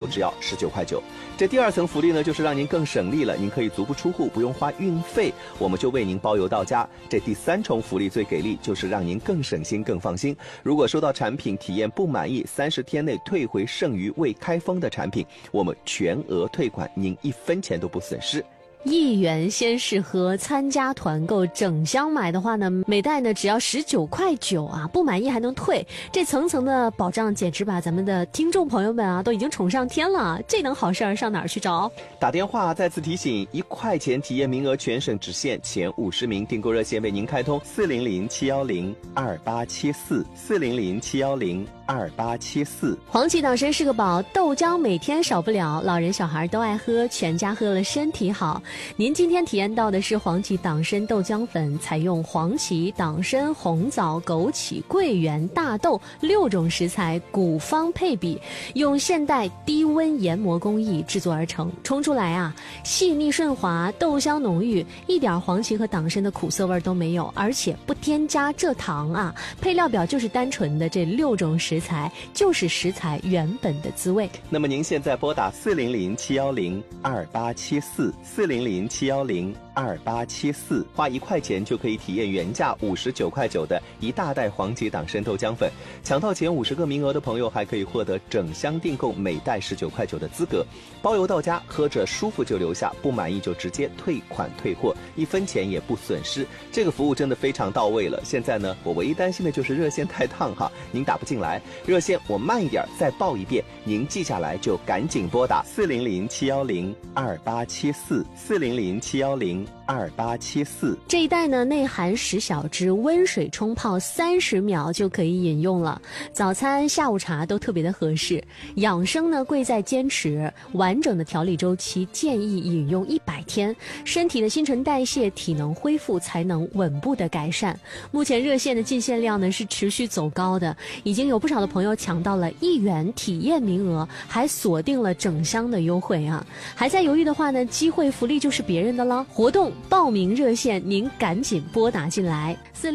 只要19.9块。这第二层福利呢，就是让您更省力了，您可以足不出户，不用花运费，我们就为您包邮到家。这第三重福利最给力，就是让您更省心更放心。如果收到产品体验不满意，30天内退回剩余未开封的产品，我们全额退款，您1分钱都不损失。 1元先试喝，参加团购整箱买的话呢，每袋呢只要19.9啊，不满意还能退，这层层的保障简直把咱们的听众朋友们啊都已经宠上天了，这等好事儿上哪儿去找？ 打电话再次提醒，1块钱体验名额全省只限前50名，订购热线为您开通400-710-2874，400-710-2874。 黄芪党参是个宝，豆浆每天少不了，老人小孩都爱喝，全家喝了身体好。您今天体验到的是黄芪党参豆浆粉，采用黄芪、党参、红枣、枸杞、桂圆、大豆6种食材古方配比，用现代低温研磨工艺制作而成，冲出来啊细腻顺滑，豆香浓郁，一点黄芪和党参的苦涩味都没有，而且不添加蔗糖啊。配料表就是单纯的这6种食材，就是食材原本的滋味。 那么您现在拨打400-710-2874，400-710-2874，花1块钱就可以体验原价59.9的一大袋黄芪党参豆浆粉，抢到前50个名额的朋友还可以获得整箱订购每袋19.9的资格，包邮到家，喝着舒服就留下，不满意就直接退款退货，1分钱也不损失，这个服务真的非常到位了。现在呢，我唯一担心的就是热线太烫哈，您打不进来，热线我慢一点再报一遍，您记下来就赶紧拨打400-710-2874，400-710-2874。 这一袋呢内含10小支，温水冲泡30秒就可以饮用了，早餐下午茶都特别的合适。养生呢贵在坚持，完整的调理周期建议饮用100天，身体的新陈代谢、体能恢复才能稳步的改善。目前热线的进线量呢是持续走高的，已经有不少的朋友抢到了1元体验名额，还锁定了整箱的优惠啊！还在犹豫的话呢，机会福利就是别人的了。活动报名热线您赶紧拨打进来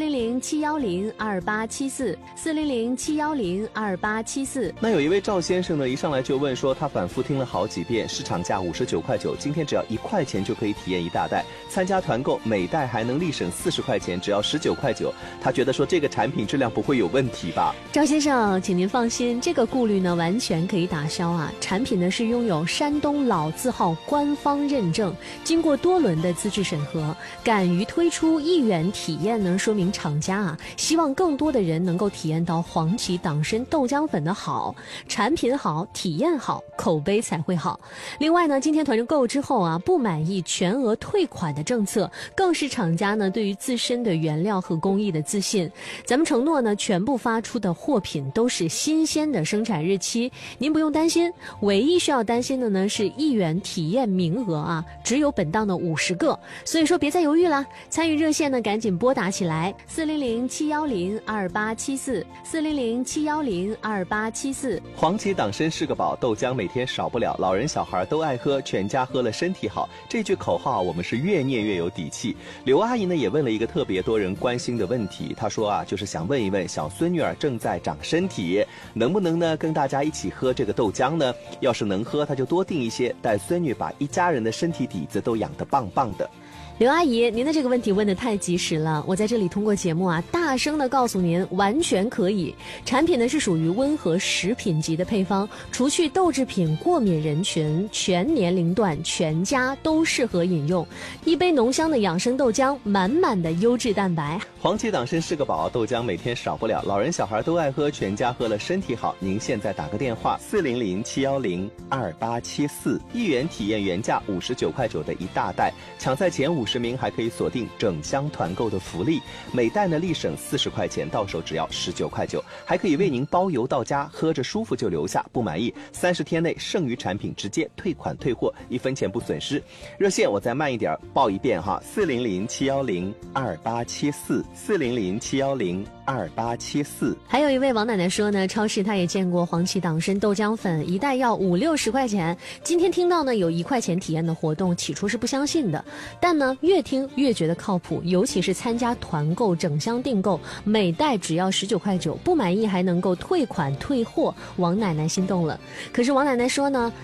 ，400-710-2874，400-710-2874。 那有一位赵先生呢，一上来就问说，他反复听了好几遍，市场价59.9，今天只要1块钱就可以体验一大袋，参加团购每袋还能立省40块钱，只要19.9，他觉得说这个产品质量不会有问题吧？ 赵先生，请您放心，这个顾虑呢完全可以打消啊！产品呢是拥有山东老字号官方认证，经过多轮的资质审核，敢于推出1元体验呢，说明厂家啊希望更多的人能够体验到黄芪党参豆浆粉的好，产品好，体验好，口碑才会好。另外呢，今天团购之后啊，不满意全额退款的政策，更是厂家呢对于自身的原料和工艺的自信。咱们承诺呢，全部发出的货品都是新鲜的生产日期，您不用担心。唯一需要担心的呢是1元体验名额啊，只有本档的50个，所以说别再犹豫了，参与热线呢赶紧拨打起来，400-710-2874，400-710-2874。 黄芪党参是个宝，豆浆每天少不了，老人小孩都爱喝，全家喝了身体好，这句口号我们是越念越有底气。刘阿姨呢也问了一个特别多人关心的问题，她说啊，就是想问一问小孙女儿正在长身体，能不能呢跟大家一起喝这个豆浆呢？要是能喝，她就多订一些，带孙女把一家人的身体底子都养得棒棒的。 刘阿姨，您的这个问题问得太及时了，我在这里通过节目啊，大声的告诉您，完全可以。产品呢是属于温和食品级的配方，除去豆制品过敏人群，全年龄段全家都适合饮用。一杯浓香的养生豆浆，满满的优质蛋白。 黄芪党参是个宝，豆浆每天少不了，老人小孩都爱喝，全家喝了身体好。您现在打个电话，400-710-2874，1元体验原价59.9的一大袋，抢在前50名还可以锁定整箱团购的福利，每袋呢立省40块钱，到手只要19.9，还可以为您包邮到家，喝着舒服就留下，不满意30天内剩余产品直接退款退货，1分钱不损失。热线我再慢一点报一遍哈，400-710-2874，400-710-2874。 还有一位王奶奶说呢，超市她也见过黄芪党参豆浆粉，一袋要50-60块钱。今天听到呢有1块钱体验的活动，起初是不相信的，但呢越听越觉得靠谱，尤其是参加团购整箱订购，每袋只要19.9，不满意还能够退款退货，王奶奶心动了。可是王奶奶说呢，